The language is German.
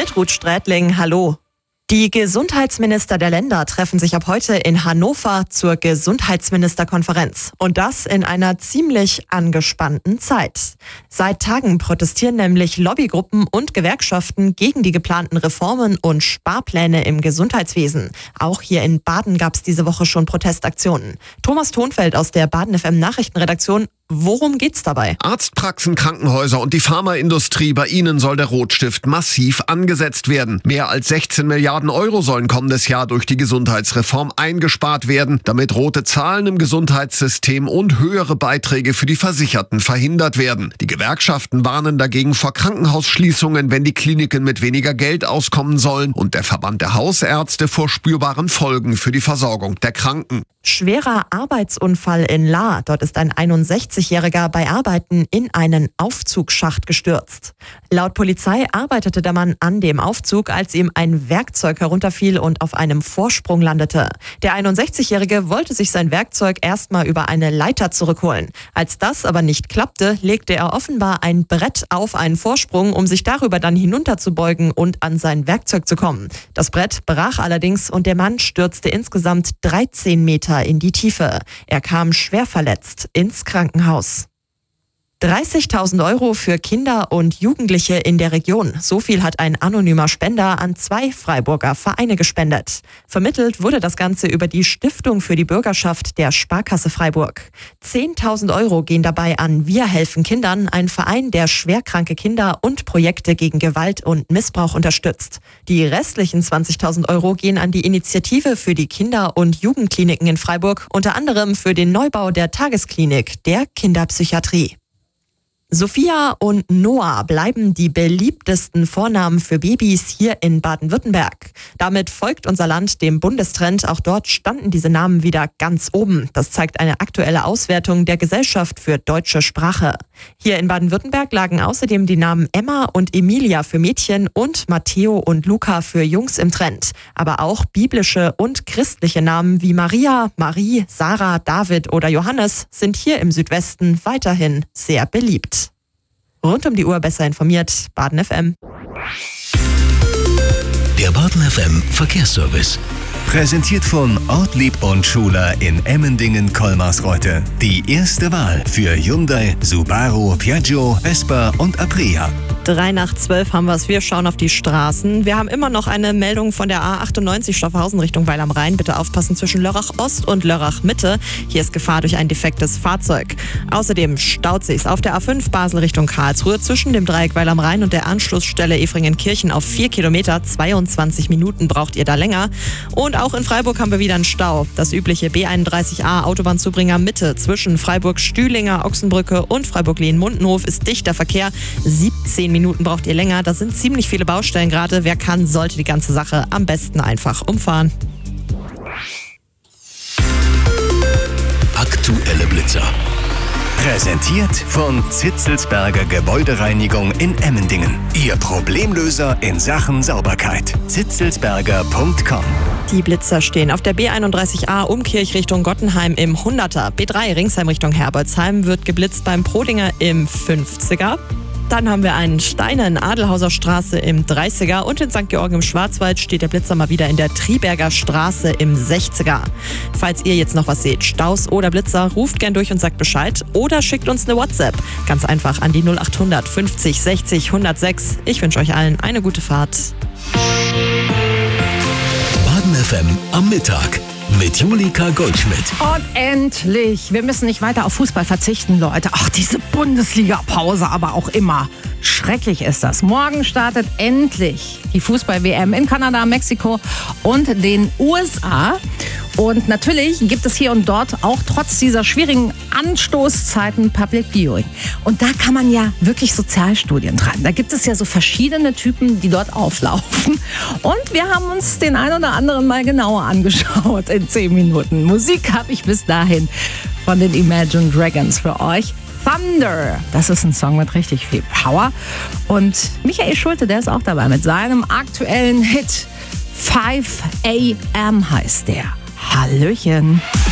mit Ruth Strätling. Hallo. Die Gesundheitsminister der Länder treffen sich ab heute in Hannover zur Gesundheitsministerkonferenz. Und das in einer ziemlich angespannten Zeit. Seit Tagen protestieren nämlich Lobbygruppen und Gewerkschaften gegen die geplanten Reformen und Sparpläne im Gesundheitswesen. Auch hier in Baden gab es diese Woche schon Protestaktionen. Thomas Thonfeld aus der Baden FM Nachrichtenredaktion. Worum geht's dabei? Arztpraxen, Krankenhäuser und die Pharmaindustrie, bei ihnen soll der Rotstift massiv angesetzt werden. Mehr als 16 Milliarden Euro sollen kommendes Jahr durch die Gesundheitsreform eingespart werden, damit rote Zahlen im Gesundheitssystem und höhere Beiträge für die Versicherten verhindert werden. Die Gewerkschaften warnen dagegen vor Krankenhausschließungen, wenn die Kliniken mit weniger Geld auskommen sollen, und der Verband der Hausärzte vor spürbaren Folgen für die Versorgung der Kranken. Schwerer Arbeitsunfall in Lahr. Dort ist ein 61-Jähriger bei Arbeiten in einen Aufzugsschacht gestürzt. Laut Polizei arbeitete der Mann an dem Aufzug, als ihm ein Werkzeug herunterfiel und auf einem Vorsprung landete. Der 61-Jährige wollte sich sein Werkzeug erstmal über eine Leiter zurückholen. Als das aber nicht klappte, legte er offenbar ein Brett auf einen Vorsprung, um sich darüber dann hinunterzubeugen und an sein Werkzeug zu kommen. Das Brett brach allerdings und der Mann stürzte insgesamt 13 Meter in die Tiefe. Er kam schwer verletzt ins Krankenhaus. 30.000 Euro für Kinder und Jugendliche in der Region. So viel hat ein anonymer Spender an 2 Freiburger Vereine gespendet. Vermittelt wurde das Ganze über die Stiftung für die Bürgerschaft der Sparkasse Freiburg. 10.000 Euro gehen dabei an Wir helfen Kindern, ein Verein, der schwerkranke Kinder und Projekte gegen Gewalt und Missbrauch unterstützt. Die restlichen 20.000 Euro gehen an die Initiative für die Kinder- und Jugendkliniken in Freiburg, unter anderem für den Neubau der Tagesklinik der Kinderpsychiatrie. Sophia und Noah bleiben die beliebtesten Vornamen für Babys hier in Baden-Württemberg. Damit folgt unser Land dem Bundestrend. Auch dort standen diese Namen wieder ganz oben. Das zeigt eine aktuelle Auswertung der Gesellschaft für deutsche Sprache. Hier in Baden-Württemberg lagen außerdem die Namen Emma und Emilia für Mädchen und Matteo und Luca für Jungs im Trend. Aber auch biblische und christliche Namen wie Maria, Marie, Sarah, David oder Johannes sind hier im Südwesten weiterhin sehr beliebt. Rund um die Uhr besser informiert, Baden FM. Der Baden FM Verkehrsservice. Präsentiert von Ortlieb und Schuler in Emmendingen-Kolmarsreuth. Die erste Wahl für Hyundai, Subaru, Piaggio, Vespa und Aprilia. 11:03 haben wir es. Wir schauen auf die Straßen. Wir haben immer noch eine Meldung von der A98 Stoffhausen Richtung Weil am Rhein. Bitte aufpassen zwischen Lörrach Ost und Lörrach Mitte. Hier ist Gefahr durch ein defektes Fahrzeug. Außerdem staut sich's auf der A5 Basel Richtung Karlsruhe zwischen dem Dreieck Weil am Rhein und der Anschlussstelle Efringen-Kirchen auf 4 Kilometer. 22 Minuten braucht ihr da länger. Und auch in Freiburg haben wir wieder einen Stau. Das übliche B31a Autobahnzubringer Mitte zwischen Freiburg-Stühlinger, Ochsenbrücke und Freiburg-Lehen-Mundenhof ist dichter Verkehr. 17 Minuten braucht ihr länger. Da sind ziemlich viele Baustellen gerade. Wer kann, sollte die ganze Sache am besten einfach umfahren. Aktuelle Blitzer. Präsentiert von Zitzelsberger Gebäudereinigung in Emmendingen. Ihr Problemlöser in Sachen Sauberkeit. zitzelsberger.com. Die Blitzer stehen auf der B31a Umkirch Richtung Gottenheim im 100er. B3 Ringsheim Richtung Herbolzheim wird geblitzt beim Prodinger im 50er. Dann haben wir einen Steiner in Adelhauser Straße im 30er und in St. Georgen im Schwarzwald steht der Blitzer mal wieder in der Triberger Straße im 60er. Falls ihr jetzt noch was seht, Staus oder Blitzer, ruft gern durch und sagt Bescheid oder schickt uns eine WhatsApp. Ganz einfach an die 0800 50 60 106. Ich wünsche euch allen eine gute Fahrt. Baden FM am Mittag mit Julika Goldschmidt. Und endlich! Wir müssen nicht weiter auf Fußball verzichten, Leute. Ach, diese Bundesliga-Pause aber auch immer. Schrecklich ist das. Morgen startet endlich die Fußball-WM in Kanada, Mexiko und den USA. Und natürlich gibt es hier und dort auch trotz dieser schwierigen Anstoßzeiten Public Viewing. Und da kann man ja wirklich Sozialstudien treiben. Da gibt es ja so verschiedene Typen, die dort auflaufen. Und wir haben uns den ein oder anderen mal genauer angeschaut in 10 Minuten. Musik habe ich bis dahin von den Imagine Dragons für euch. Thunder, das ist ein Song mit richtig viel Power. Und Michael Schulte, der ist auch dabei mit seinem aktuellen Hit 5 AM heißt der. Hallöchen.